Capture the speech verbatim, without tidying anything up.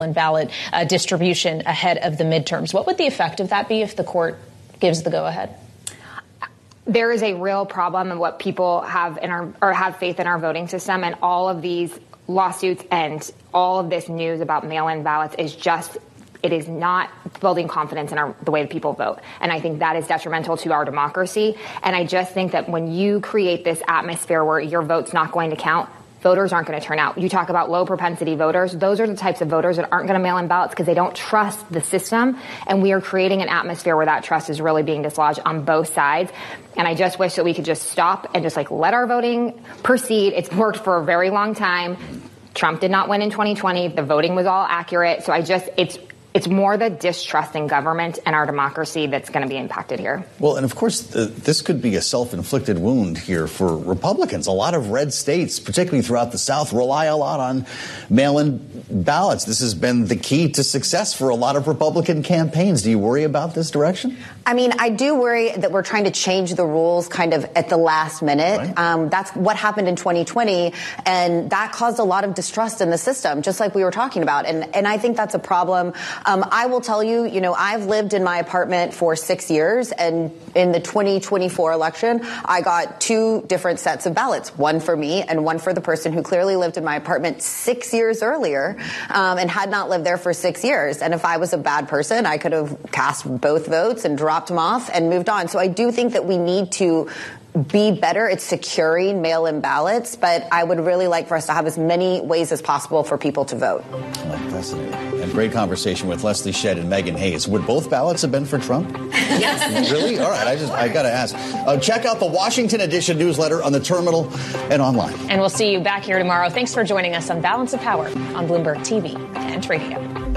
mail-in ballot uh, distribution ahead of the midterms. What would the effect of that be if the court gives the go-ahead? There is a real problem in what people have in our or have faith in our voting system, and all of these lawsuits and all of this news about mail-in ballots is just it is not building confidence in our, the way that people vote. And I think that is detrimental to our democracy. And I just think that when you create this atmosphere where your vote's not going to count, voters aren't going to turn out. You talk about low propensity voters. Those are the types of voters that aren't going to mail in ballots because they don't trust the system. And we are creating an atmosphere where that trust is really being dislodged on both sides. And I just wish that we could just stop and just like let our voting proceed. It's worked for a very long time. Trump did not win in twenty twenty. The voting was all accurate. So I just, it's, It's more the distrust in government and our democracy that's going to be impacted here. Well, and of course, uh, this could be a self-inflicted wound here for Republicans. A lot of red states, particularly throughout the South, rely a lot on mail-in ballots. This has been the key to success for a lot of Republican campaigns. Do you worry about this direction? I mean, I do worry that we're trying to change the rules kind of at the last minute. Right. Um, that's what happened in twenty twenty, and that caused a lot of distrust in the system, just like we were talking about. And, and I think that's a problem. Um, I will tell you, you know, I've lived in my apartment for six years, and in the twenty twenty-four election, I got two different sets of ballots, one for me and one for the person who clearly lived in my apartment six years earlier um, and had not lived there for six years. And if I was a bad person, I could have cast both votes and dropped them off and moved on. So I do think that we need to be better at securing mail-in ballots, but I would really like for us to have as many ways as possible for people to vote. Well, fascinating. And great conversation with Leslie Shedd and Megan Hayes. Would both ballots have been for Trump? Yes. Really? All right. I just I got to ask. Uh, check out the Washington Edition newsletter on the terminal and online. And we'll see you back here tomorrow. Thanks for joining us on Balance of Power on Bloomberg T V and radio.